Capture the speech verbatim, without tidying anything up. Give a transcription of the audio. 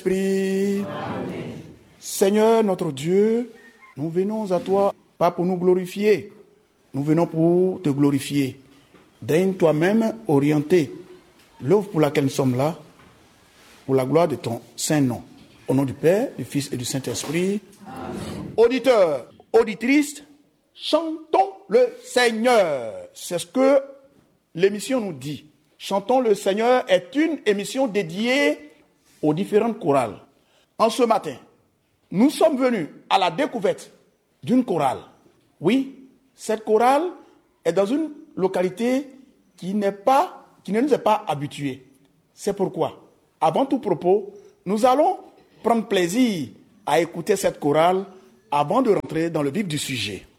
Amen. Seigneur notre Dieu, nous venons à toi, pas pour nous glorifier, nous venons pour te glorifier. Daigne toi-même orienter l'œuvre pour laquelle nous sommes là, pour la gloire de ton saint nom. Au nom du Père, du Fils et du Saint-Esprit. Amen. Auditeurs, auditrices, chantons le Seigneur. C'est ce que l'émission nous dit. Chantons le Seigneur est une émission dédiée aux différentes chorales. En ce matin, nous sommes venus à la découverte d'une chorale. Oui, cette chorale est dans une localité qui n'est pas, qui ne nous est pas habituée. C'est pourquoi, avant tout propos, nous allons prendre plaisir à écouter cette chorale avant de rentrer dans le vif du sujet.